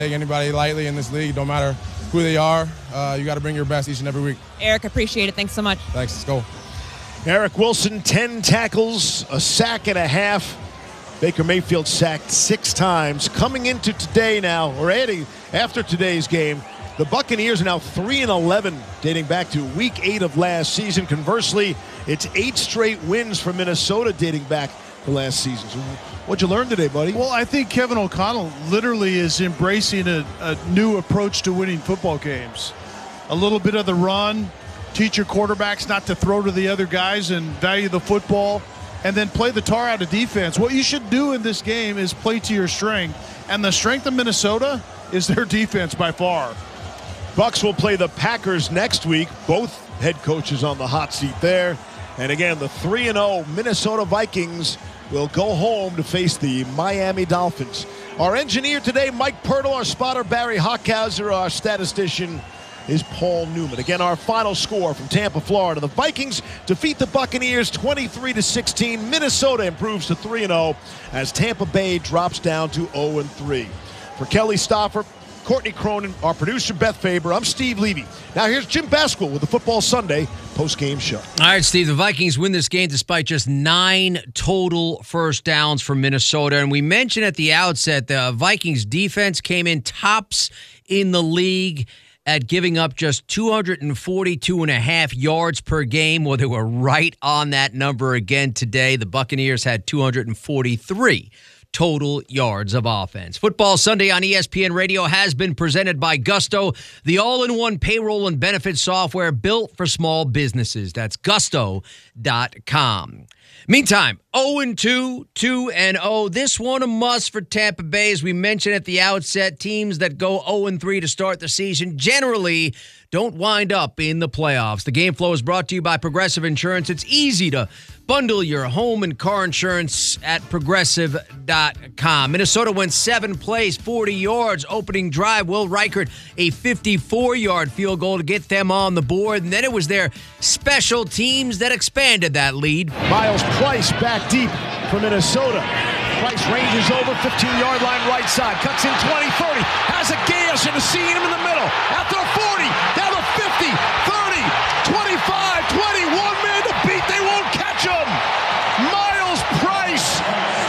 take anybody lightly in this league, no matter who they are. You got to bring your best each and every week. Eric, appreciate it. Thanks so much. Thanks. Let's go. Eric Wilson, 10 tackles, a sack and a half. Baker Mayfield sacked 6 times. Coming into today now, or adding after today's game, the Buccaneers are now 3-11, dating back to Week 8 of last season. Conversely, it's 8 straight wins for Minnesota dating back to last season. So what'd you learn today, buddy? Well, I think Kevin O'Connell literally is embracing a new approach to winning football games. A little bit of the run, teach your quarterbacks not to throw to the other guys and value the football, and then play the tar out of defense. What you should do in this game is play to your strength, and the strength of Minnesota is their defense by far. Bucs will play the Packers next week. Both head coaches on the hot seat there. And again, the 3-0 Minnesota Vikings will go home to face the Miami Dolphins. Our engineer today, Mike Pirtle. Our spotter, Barry Hockhauser. Our statistician is Paul Newman. Again, our final score from Tampa, Florida. The Vikings defeat the Buccaneers 23-16. Minnesota improves to 3-0 as Tampa Bay drops down to 0-3. For Kelly Stoffer, Courtney Cronin, our producer Beth Faber, I'm Steve Levy. Now here's Jim Basquill with the Football Sunday post-game show. All right, Steve, the Vikings win this game despite just 9 total first downs for Minnesota. And we mentioned at the outset the Vikings defense came in tops in the league at giving up just 242.5 yards per game. Well, they were right on that number again today. The Buccaneers had 243 total yards of offense. Football Sunday on ESPN Radio has been presented by Gusto, the all-in-one payroll and benefits software built for small businesses. That's gusto.com. Meantime, 0-2, 2-0. This one a must for Tampa Bay. As we mentioned at the outset, teams that go 0-3 to start the season generally don't wind up in the playoffs. The Game Flow is brought to you by Progressive Insurance. It's easy to bundle your home and car insurance at Progressive.com. Minnesota went 7 plays, 40 yards. Opening drive, Will Reichert, a 54-yard field goal to get them on the board. And then it was their special teams that expanded that lead. Miles Price back deep for Minnesota. Price ranges over 15-yard line right side. Cuts in 20, 30. Has a gas and seeing him in the middle. Out to the 40. Down to 50, 30, 25, 20. 1 minute to beat. They won't catch him. Miles Price,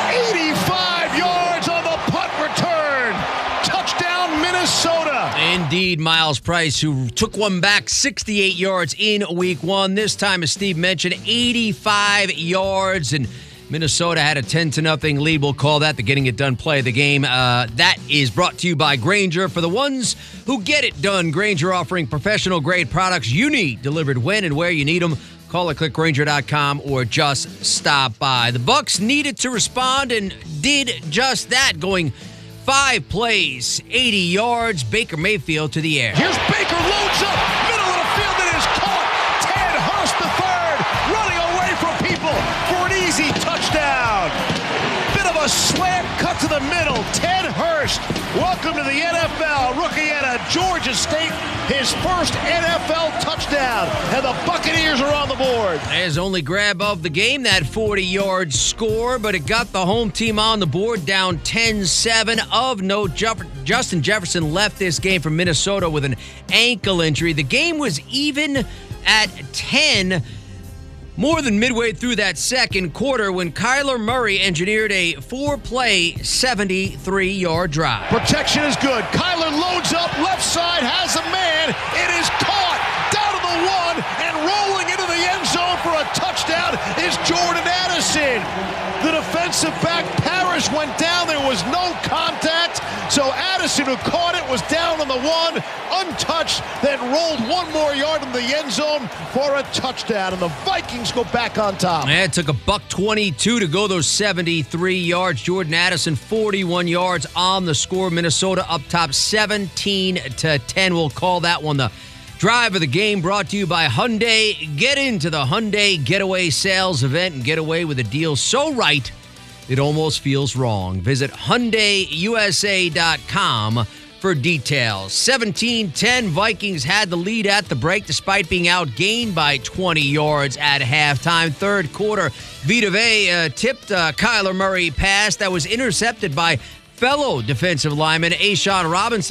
85 yards on the punt return. Touchdown, Minnesota. Indeed, Miles Price, who took one back 68 yards in week 1. This time, as Steve mentioned, 85 yards. And Minnesota had a 10-0 lead. We'll call that the getting it done play of the game. That is brought to you by Grainger. For the ones who get it done, Grainger offering professional-grade products you need, delivered when and where you need them. Call or click Grainger.com or just stop by. The Bucs needed to respond and did just that, going 5 plays, 80 yards. Baker Mayfield to the air. Here's Baker, loads up, middle of the field, and is caught. Ted Hurst III running away from people for an easy touchdown. Bit of a slant cut to the middle. Ted Hurst, welcome to the NFL. Rookie out of Georgia State, his first NFL touchdown, and the Buccaneers are on the board. His only grab of the game, that 40-yard score, but it got the home team on the board, down 10-7. Of note, Justin Jefferson left this game from Minnesota with an ankle injury. The game was even at 10, more than midway through that second quarter, when Kyler Murray engineered a 4-play, 73-yard drive. Protection is good. Kyler loads up, left side, has a man. It is caught down to the 1, and rolling into the end zone for a touchdown is Jordan Addison. The defensive back, Parrish, went down. There was no contact. So Addison, who caught it, was down on the 1, untouched, then rolled 1 more yard in the end zone for a touchdown. And the Vikings go back on top. It took a $122 to go those 73 yards. Jordan Addison, 41 yards on the score. Minnesota up top 17-10. We'll call that one the drive of the game, brought to you by Hyundai. Get into the Hyundai Getaway Sales Event and get away with a deal so right it almost feels wrong. Visit HyundaiUSA.com for details. 17-10, Vikings had the lead at the break despite being outgained by 20 yards at halftime. Third quarter, Vita Vea tipped Kyler Murray pass that was intercepted by fellow defensive lineman, A'Shawn Robinson.